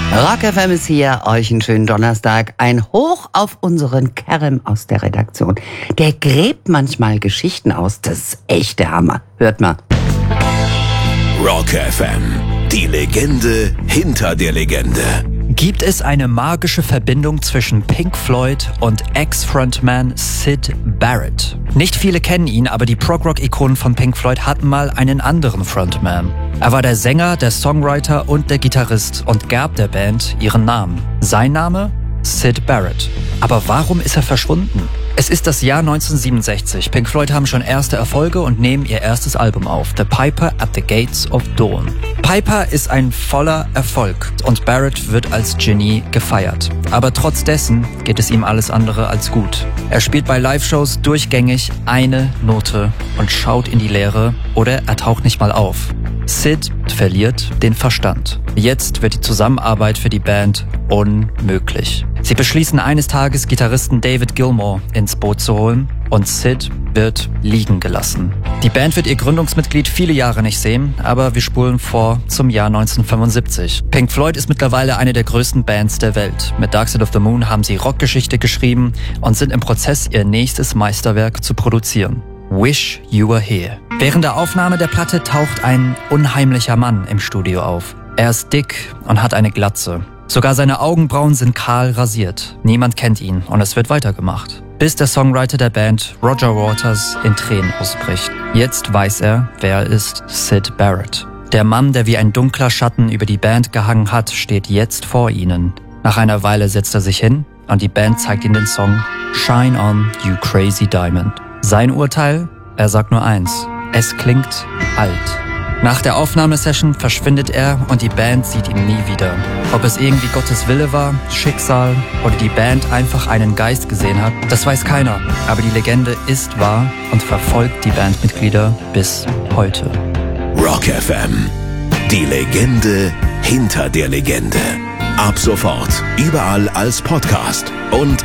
Rock FM ist hier, euch einen schönen Donnerstag. Ein Hoch auf unseren Kerem aus der Redaktion. Der gräbt manchmal Geschichten aus, das ist echt der Hammer. Hört mal. Rock FM, die Legende hinter der Legende. Gibt es eine magische Verbindung zwischen Pink Floyd und Ex-Frontman Syd Barrett? Nicht viele kennen ihn, aber die Prog-Rock-Ikonen von Pink Floyd hatten mal einen anderen Frontman. Er war der Sänger, der Songwriter und der Gitarrist und gab der Band ihren Namen. Sein Name? Syd Barrett. Aber warum ist er verschwunden? Es ist das Jahr 1967. Pink Floyd haben schon erste Erfolge und nehmen ihr erstes Album auf, The Piper at the Gates of Dawn. Piper ist ein voller Erfolg und Barrett wird als Genie gefeiert. Aber trotz dessen geht es ihm alles andere als gut. Er spielt bei Live-Shows durchgängig eine Note und schaut in die Leere oder er taucht nicht mal auf. Syd verliert den Verstand. Jetzt wird die Zusammenarbeit für die Band unmöglich. Sie beschließen eines Tages, Gitarristen David Gilmour ins Boot zu holen und Syd wird liegen gelassen. Die Band wird ihr Gründungsmitglied viele Jahre nicht sehen, aber wir spulen vor zum Jahr 1975. Pink Floyd ist mittlerweile eine der größten Bands der Welt. Mit Dark Side of the Moon haben sie Rockgeschichte geschrieben und sind im Prozess, ihr nächstes Meisterwerk zu produzieren. Wish You Were Here. Während der Aufnahme der Platte taucht ein unheimlicher Mann im Studio auf. Er ist dick und hat eine Glatze. Sogar seine Augenbrauen sind kahl rasiert. Niemand kennt ihn und es wird weitergemacht. Bis der Songwriter der Band, Roger Waters, in Tränen ausbricht. Jetzt weiß er, wer er ist: Syd Barrett. Der Mann, der wie ein dunkler Schatten über die Band gehangen hat, steht jetzt vor ihnen. Nach einer Weile setzt er sich hin und die Band zeigt ihm den Song Shine On, You Crazy Diamond. Sein Urteil? Er sagt nur eins: Es klingt alt. Nach der Aufnahmesession verschwindet er und die Band sieht ihn nie wieder. Ob es irgendwie Gottes Wille war, Schicksal oder die Band einfach einen Geist gesehen hat, das weiß keiner. Aber die Legende ist wahr und verfolgt die Bandmitglieder bis heute. Rock FM, die Legende hinter der Legende. Ab sofort überall als Podcast und